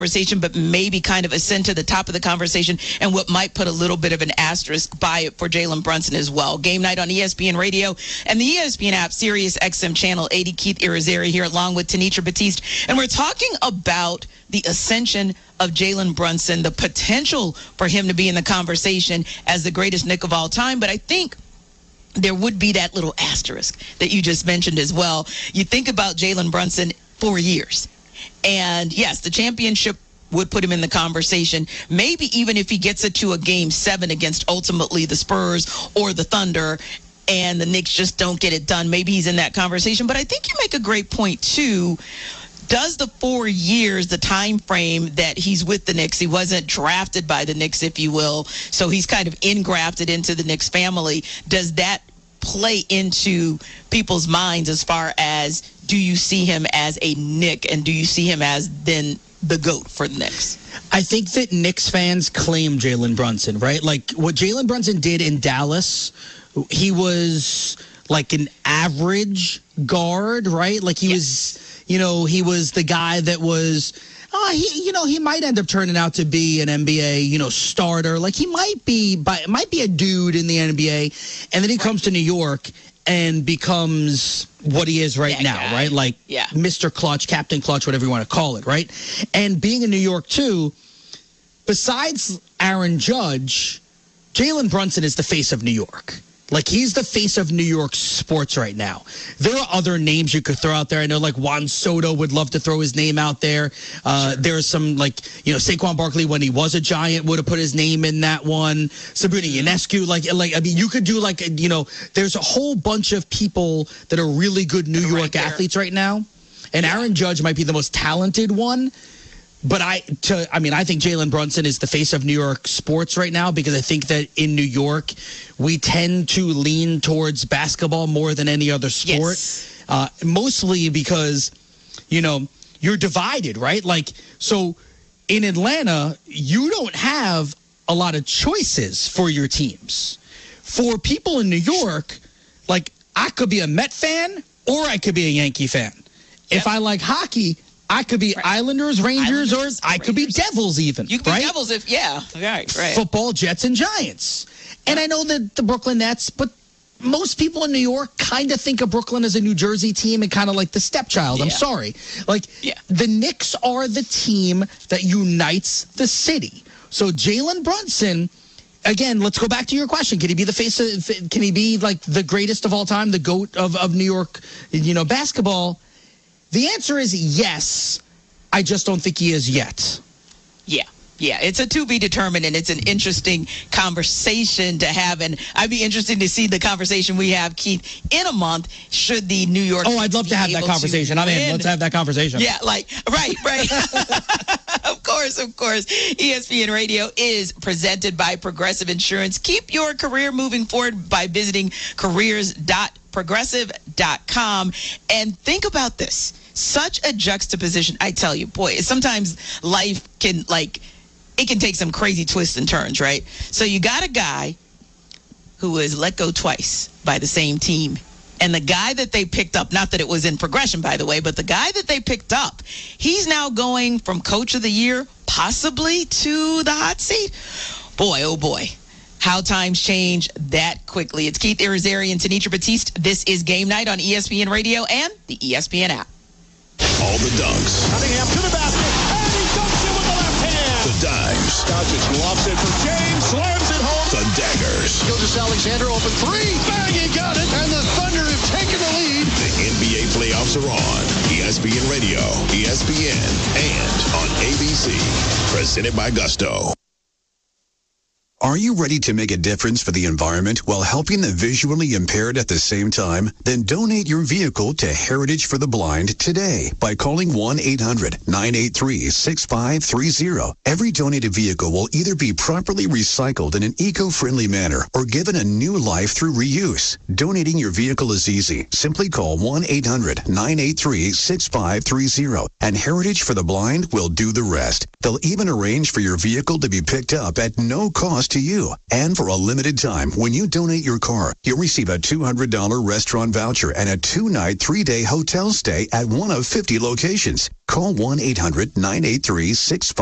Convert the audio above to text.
conversation, but maybe kind of ascend to the top of the conversation, and what might put a little bit of an asterisk by it for Jalen Brunson as well. Game night on ESPN Radio and the ESPN app, Sirius XM Channel 80. Keith Irizarry here along with Tenitra Batiste, and we're talking about the ascension of Jalen Brunson, the potential for him to be in the conversation as the greatest Knick of all time. But I think there would be that little asterisk that you just mentioned as well. You think about Jalen Brunson, 4 years. And yes, the championship would put him in the conversation. Maybe even if he gets it to a game 7 against ultimately the Spurs or the Thunder and the Knicks just don't get it done, maybe he's in that conversation. But I think you make a great point too. Does the 4 years, the time frame that he's with the Knicks, he wasn't drafted by the Knicks, if you will, so he's kind of ingrafted into the Knicks family, does that play into people's minds as far as, do you see him as a Knick, and do you see him as then the GOAT for the Knicks? I think that Knicks fans claim Jalen Brunson, right? Like what Jalen Brunson did in Dallas, he was like an average guard, right? Like he was, he was the guy that was, he might end up turning out to be an NBA, starter. Like he might be a dude in the NBA, and then he comes to New York and becomes what he is right now, guy. Right? Like Mr. Clutch, Captain Clutch, whatever you want to call it, right? And being in New York too, besides Aaron Judge, Jalen Brunson is the face of New York. Like, he's the face of New York sports right now. There are other names you could throw out there. I know, like, Juan Soto would love to throw his name out there. Sure. There's some, like, Saquon Barkley, when he was a Giant, would have put his name in that one. Sabrina Ionescu, you could do, there's a whole bunch of people that are really good New York athletes right now. And Aaron Judge might be the most talented one. But I think Jalen Brunson is the face of New York sports right now, because I think that in New York, we tend to lean towards basketball more than any other sport. Yes. Mostly because, you're divided, right? Like, so in Atlanta, you don't have a lot of choices for your teams. For people in New York, like, I could be a Met fan or I could be a Yankee fan. Yep. If I like hockey, I could be Islanders, Rangers, or I could be Devils even. You could be Devils if, right. Football, Jets, and Giants. And I know that the Brooklyn Nets, but most people in New York kind of think of Brooklyn as a New Jersey team and kind of like the stepchild. Yeah. I'm sorry. The Knicks are the team that unites the city. So Jalen Brunson, again, let's go back to your question. Can he be the face of, can he be like the greatest of all time, the GOAT of New York, basketball? The answer is yes. I just don't think he is yet. Yeah, it's a to be determined, and it's an interesting conversation to have. And I'd be interested to see the conversation we have, Keith, in a month, should the New York Knicks I'd love to have that conversation. I'm in. Let's have that conversation. Yeah, right. Of course. ESPN Radio is presented by Progressive Insurance. Keep your career moving forward by visiting careers.progressive.com. And think about this. Such a juxtaposition. I tell you, boy, sometimes life can, it can take some crazy twists and turns, right? So you got a guy who was let go twice by the same team. And the guy that they picked up, not that it was in progression, by the way, but the guy that they picked up, he's now going from Coach of the Year possibly to the hot seat. Boy, oh boy. How times change that quickly. It's Keith Irizarry and Tenitra Batiste. This is Game Night on ESPN Radio and the ESPN app. All the dunks. Cunningham to the basket, and he dunks it with the left hand. The dimes. Doncic lofts it for James, slams it home. The daggers. Gilgeous-Alexander open three. Bang, he got it. And the Thunder have taken the lead. The NBA playoffs are on. ESPN Radio, ESPN, and on ABC. Presented by Gusto. Are you ready to make a difference for the environment while helping the visually impaired at the same time? Then donate your vehicle to Heritage for the Blind today by calling 1-800-983-6530. Every donated vehicle will either be properly recycled in an eco-friendly manner or given a new life through reuse. Donating your vehicle is easy. Simply call 1-800-983-6530 and Heritage for the Blind will do the rest. They'll even arrange for your vehicle to be picked up at no cost to you. And for a limited time, when you donate your car, you'll receive a $200 restaurant voucher and a 2-night, 3-day hotel stay at one of 50 locations. Call 1-800-983-65